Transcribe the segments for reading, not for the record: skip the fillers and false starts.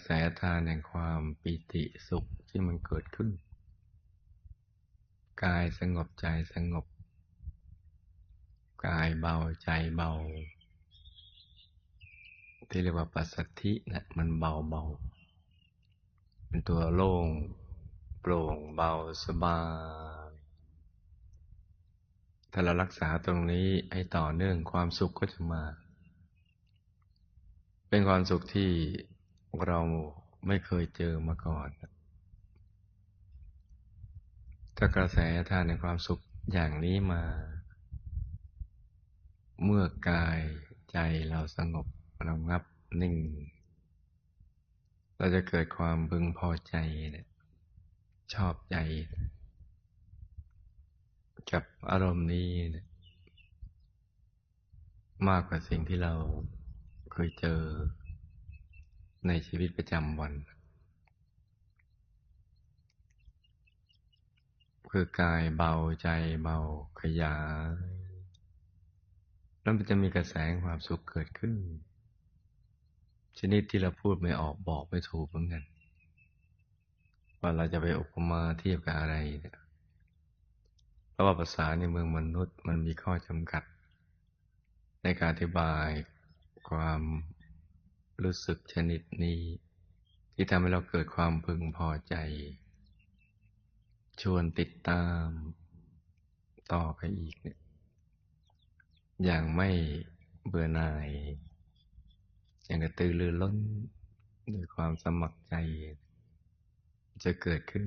แสทานแห่งความปิติสุขที่มันเกิดขึ้นกายสงบใจสงบกายเบาใจเบาที่เรียกว่าปัสสัทธินะมันเบาเบาเป็นตัวโล่งโปร่งเบาสบายถ้าเรารักษาตรงนี้ให้ต่อเนื่องความสุขก็จะมาเป็นความสุขที่เราไม่เคยเจอมาก่อนถ้ากระแสทานในความสุขอย่างนี้มาเมื่อกายใจเราสงบระงับนิ่งเราจะเกิดความพึงพอใจชอบใจกับอารมณ์นี้มากกว่าสิ่งที่เราเคยเจอในชีวิตประจำวันคือกายเบาใจเบาขยายแล้วมันจะมีกระแสความสุขเกิดขึ้นชนิดที่เราพูดไม่ออกบอกไม่ถูกเหมือนกันว่าเราจะไปอุปมาเทียบกับอะไรเนี่ยเพราะว่าภาษาในเมืองมนุษย์มันมีข้อจำกัดในการอธิบายความรู้สึกชนิดนี้ที่ทำให้เราเกิดความพึงพอใจชวนติดตามต่อไปอีกเนี่ยอย่างไม่เบื่อหน่ายอย่างกระตือรือร้นด้วยความสมัครใจจะเกิดขึ้น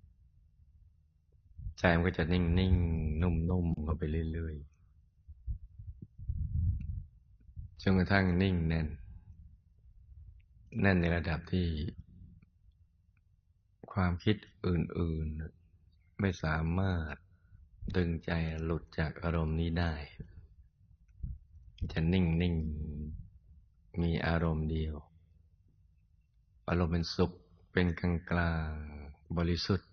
ใจมันก็จะนิ่งๆนุ่มๆเข้าไปเรื่อยๆจนกระทั่งนิ่งแน่นในระดับที่ความคิดอื่นๆไม่สามารถดึงใจหลุดจากอารมณ์นี้ได้จะนิ่งมีอารมณ์เดียวอารมณ์เป็นสุขเป็นกลางบริสุทธิ์